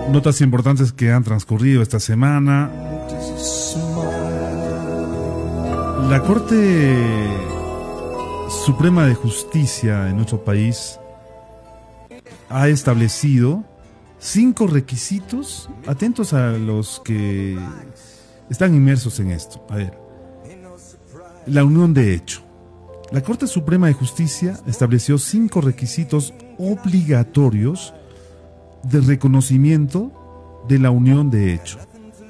Notas importantes que han transcurrido esta semana. La Corte Suprema de Justicia en nuestro país ha establecido 5 requisitos, atentos a los que están inmersos en esto. A ver, la unión de hecho. La Corte Suprema de Justicia estableció 5 requisitos obligatorios de reconocimiento de la unión de hecho.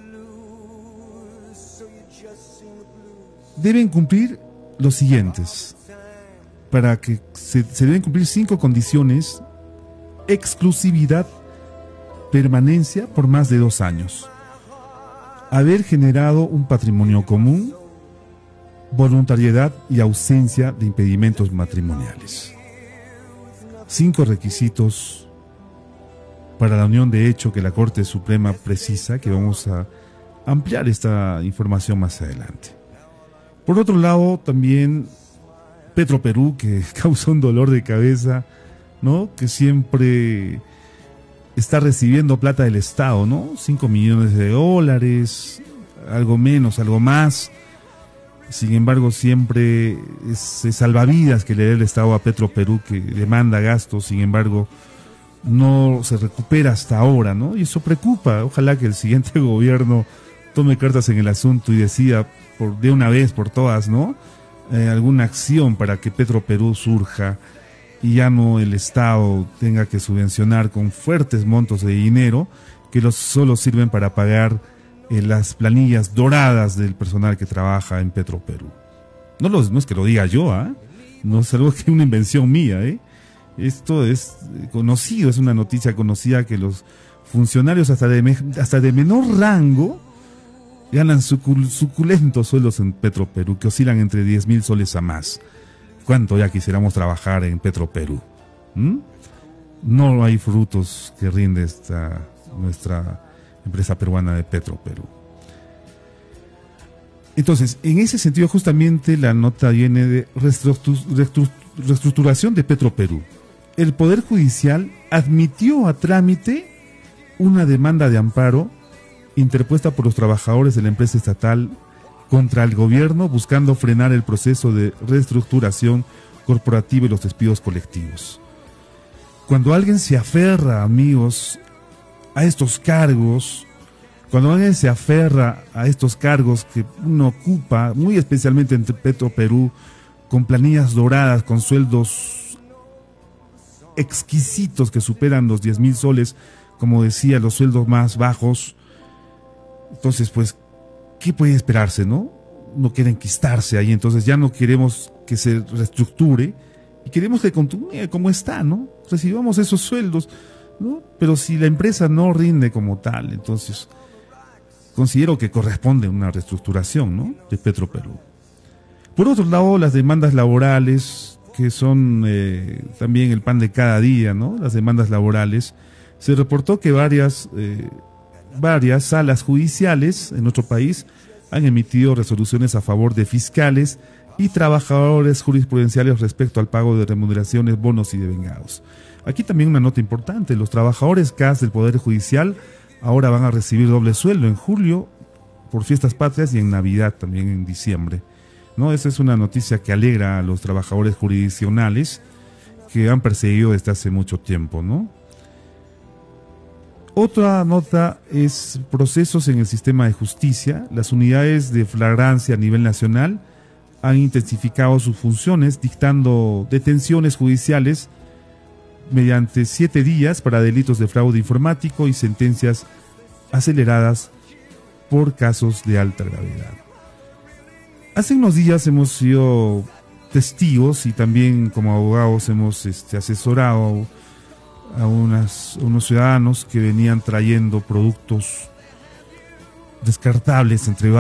Deben cumplir los siguientes. Para que se deben cumplir 5 condiciones: exclusividad, permanencia por más de 2 años, haber generado un patrimonio común, voluntariedad y ausencia de impedimentos matrimoniales. 5 requisitos para la unión de hecho que la Corte Suprema precisa, que vamos a ampliar esta información más adelante. Por otro lado, también Petroperú, que causa un dolor de cabeza, ¿no? Que siempre está recibiendo plata del Estado, ¿no? 5 millones de dólares, algo menos, algo más. Sin embargo, siempre es salvavidas que le da el Estado a Petroperú, que demanda gastos, sin embargo, no se recupera hasta ahora, ¿no? Y eso preocupa. Ojalá que el siguiente gobierno tome cartas en el asunto y decida de una vez por todas, ¿no? Alguna acción para que Petroperú surja y ya no el Estado tenga que subvencionar con fuertes montos de dinero que solo sirven para pagar las planillas doradas del personal que trabaja en Petroperú. No es que lo diga yo, no es algo que es una invención mía, Esto es conocido, es una noticia conocida, que los funcionarios hasta de menor rango ganan suculentos sueldos en Petroperú, que oscilan entre 10,000 soles a más. ¿Cuánto ya quisiéramos trabajar en Petroperú? No hay frutos que rinde nuestra empresa peruana de Petroperú. Entonces, en ese sentido, justamente la nota viene de reestructuración de Petroperú. El Poder Judicial admitió a trámite una demanda de amparo interpuesta por los trabajadores de la empresa estatal contra el gobierno, buscando frenar el proceso de reestructuración corporativa y los despidos colectivos. Cuando alguien se aferra, amigos, a estos cargos, cuando alguien se aferra a estos cargos que uno ocupa, muy especialmente en Petroperú, con planillas doradas, con sueldos exquisitos que superan los 10,000 soles, como decía, los sueldos más bajos, entonces, pues, ¿qué puede esperarse, no? No quieren enquistarse ahí, entonces ya no queremos que se reestructure y queremos que continúe como está, ¿no? Recibamos esos sueldos, ¿no? Pero si la empresa no rinde como tal, entonces considero que corresponde una reestructuración, ¿no?, de Petroperú. Por otro lado, las demandas laborales, que son también el pan de cada día, ¿no? Las demandas laborales. Se reportó que varias salas judiciales en nuestro país han emitido resoluciones a favor de fiscales y trabajadores jurisprudenciales respecto al pago de remuneraciones, bonos y devengados. Aquí también una nota importante: los trabajadores CAS del Poder Judicial ahora van a recibir doble sueldo en julio por fiestas patrias y en Navidad, también en diciembre, ¿no? Esa es una noticia que alegra a los trabajadores jurisdiccionales que han perseguido desde hace mucho tiempo, ¿no? Otra nota es procesos en el sistema de justicia. Las unidades de flagrancia a nivel nacional han intensificado sus funciones, dictando detenciones judiciales mediante 7 días para delitos de fraude informático y sentencias aceleradas por casos de alta gravedad. Hace unos días hemos sido testigos y también como abogados hemos asesorado a unos ciudadanos que venían trayendo productos descartables entre